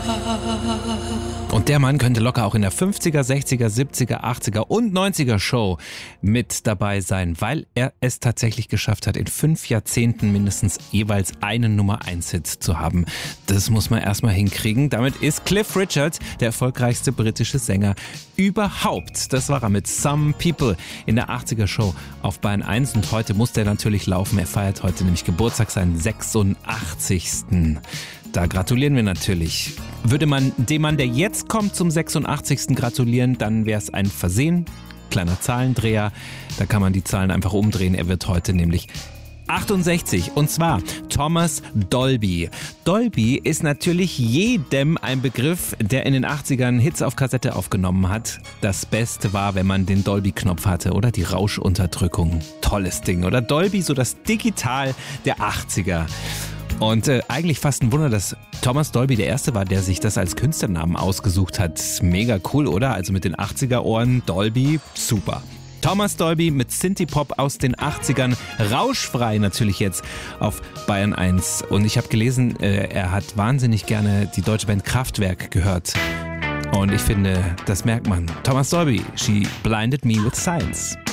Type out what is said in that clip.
Und der Mann könnte locker auch in der 50er, 60er, 70er, 80er und 90er Show mit dabei sein, weil er es tatsächlich geschafft hat, in 5 Jahrzehnten mindestens jeweils einen Nummer-1-Hit zu haben. Das muss man erstmal hinkriegen. Damit ist Cliff Richard der erfolgreichste britische Sänger überhaupt. Das war er mit Some People in der 80er Show auf Bayern 1 und heute muss der natürlich laufen. Er feiert heute nämlich Geburtstag, seinen 86. Da gratulieren wir natürlich. Würde man dem Mann, der jetzt kommt, zum 86. gratulieren, dann wäre es ein Versehen. Kleiner Zahlendreher, da kann man die Zahlen einfach umdrehen. Er wird heute nämlich 68 und zwar Thomas Dolby. Dolby ist natürlich jedem ein Begriff, der in den 80ern Hits auf Kassette aufgenommen hat. Das Beste war, wenn man den Dolby-Knopf hatte oder die Rauschunterdrückung. Tolles Ding, oder? Dolby, so das Digital der 80er. Und eigentlich fast ein Wunder, dass Thomas Dolby der Erste war, der sich das als Künstlernamen ausgesucht hat. Mega cool, oder? Also mit den 80er-Ohren, Dolby, super. Thomas Dolby mit Synthie-Pop aus den 80ern, rauschfrei natürlich jetzt auf Bayern 1. Und ich habe gelesen, er hat wahnsinnig gerne die deutsche Band Kraftwerk gehört. Und ich finde, das merkt man. Thomas Dolby, She Blinded Me with Science.